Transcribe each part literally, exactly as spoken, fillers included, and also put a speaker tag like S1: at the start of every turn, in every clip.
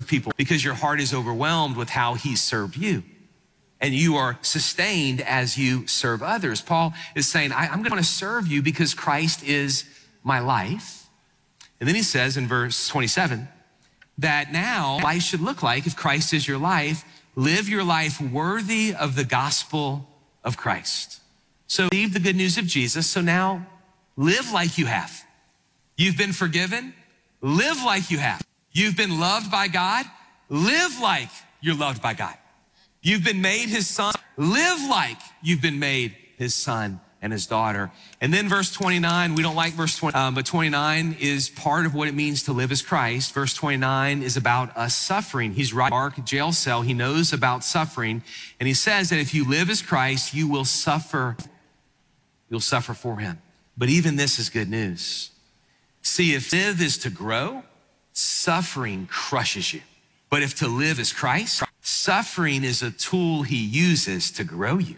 S1: people because your heart is overwhelmed with how he served you. And you are sustained as you serve others. Paul is saying, I, I'm going to serve you because Christ is my life. And then he says in verse twenty-seven that now life should look like, if Christ is your life, live your life worthy of the gospel of Christ. So leave the good news of Jesus. So now live like you have. You've been forgiven. Live like you have. You've been loved by God. Live like you're loved by God. You've been made his son. Live like you've been made his son and his daughter. And then verse twenty-nine, we don't like verse twenty, um, but twenty-nine is part of what it means to live as Christ. Verse twenty-nine is about us suffering. He's right in Mark jail cell. He knows about suffering. And he says that if you live as Christ, you will suffer. You'll suffer for him. But even this is good news. See, if live is to grow, suffering crushes you. But if to live is Christ, suffering is a tool he uses to grow you.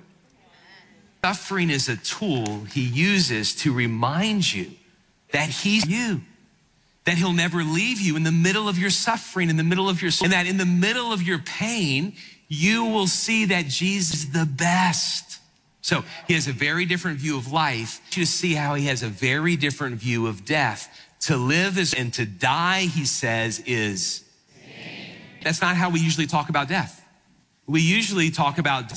S1: Suffering is a tool he uses to remind you that he's you, that he'll never leave you in the middle of your suffering, in the middle of your, and that in the middle of your pain, you will see that Jesus is the best. So he has a very different view of life. You see how he has a very different view of death. To live is, and to die, he says, is. That's not how we usually talk about death. We usually talk about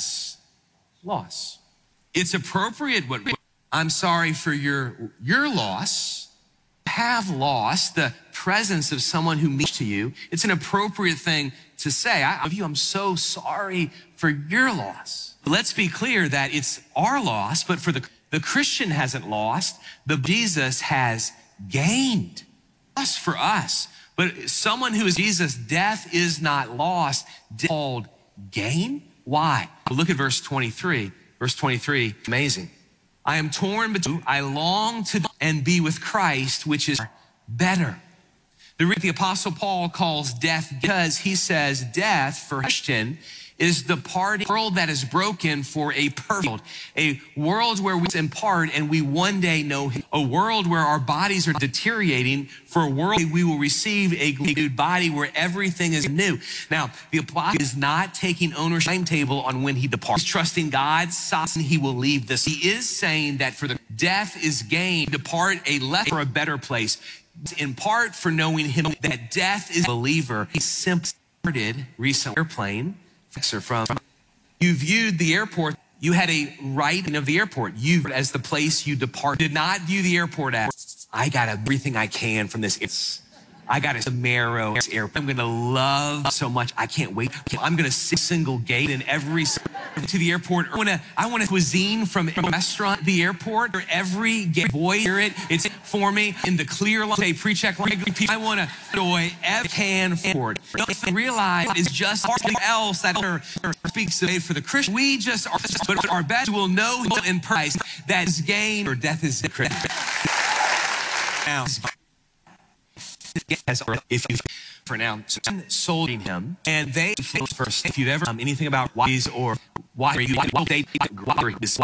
S1: loss. It's appropriate what I'm sorry for your, your loss. Have lost the presence of someone who means to you. It's an appropriate thing to say. I love you. I'm so sorry for your loss. Let's be clear that it's our loss, but for the, the Christian hasn't lost. The Jesus has gained. Loss for us. But someone who is Jesus, death is not lost, death called gain. Why? Look at verse twenty-three. Verse twenty-three, amazing. I am torn between, I long to and be with Christ, which is better. The, the Apostle Paul calls death because he says death for a Christian is the part of the world that is broken for a perfect world, a world where we impart and we one day know him, a world where our bodies are deteriorating, for a world we will receive a new body where everything is new. Now, the apostle is not taking ownership timetable on when he departs. He's trusting God, sovereign, he will leave this. He is saying that for the death is gain, depart a less for a better place. In part for knowing him, that death is a believer. He simply started recently airplane. From you viewed the airport, you had a right of the airport. You, as the place you depart, did not view the airport as, I got everything I can from this. It's, I got a Camaro airport. I'm going to love so much. I can't wait. I'm going to see a single gate in every to the airport. I want to, I want a cuisine from a restaurant at the airport, or every gate boy hear it. It's for me in the clear line. Say pre-check. I want to enjoy every can for it. Don't realize it's just something else that speaks today for the Christian. We just are, but our best will know in price that is gain or death is Christian. Now, as if you for now sold him, and they first, if you've ever um, anything about wise or why are you they this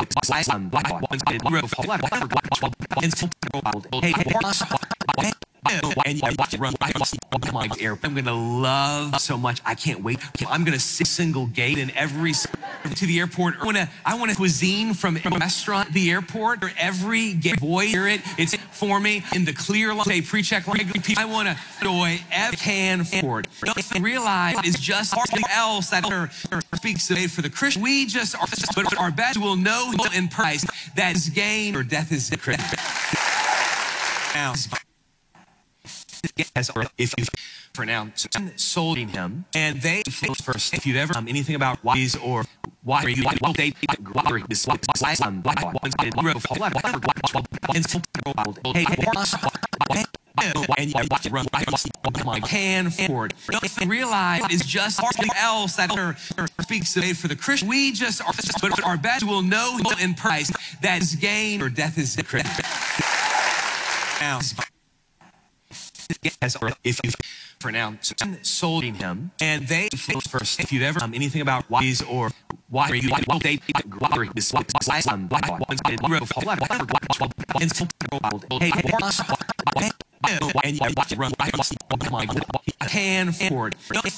S1: and you watch it run my air. I'm gonna love so much. I can't wait. I'm gonna see a single gate in every to the airport. I wanna I want a cuisine from a restaurant at the airport, or every gate boy hear it. It's for me in the clear line. Say pre-check. I want to enjoy every can for it. Don't realize it's just something else that speaks today for the Christian. We just are, but our best will know in price that is gain or death is Christian. Now, as if you for now sold him, and they first, if you've ever um, anything about wise or why are you they this and you watch it run my can forward. Don't realize it's just something else that speaks today for the Christian. We just are, but our best will know in price that is gain or death is Christian. Now, as if you for now sold him, and they first, if you've ever um, anything about wise or why are you they this and you watch it run my can forward. Don't